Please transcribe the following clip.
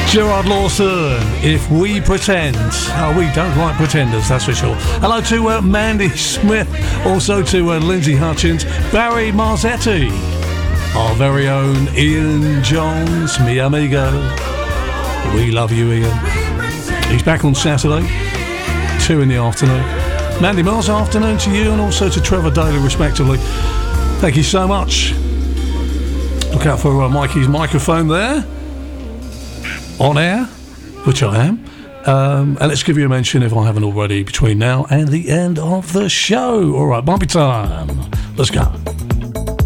Gerard Lawson, If We Pretend. Oh, we don't like pretenders, that's for sure. Hello to Mandy Smith, also to Lindsay Hutchins, Barry Marzetti, our very own Ian Johns, mi amigo. We love you, Ian. He's back on Saturday, 2 in the afternoon. Mandy Mills, afternoon to you, and also to Trevor Daly, respectively. Thank you so much. Look out for Mikey's microphone there. On air, which I am. And let's give you a mention if I haven't already between now and the end of the show. All right, bumpy time. Let's go.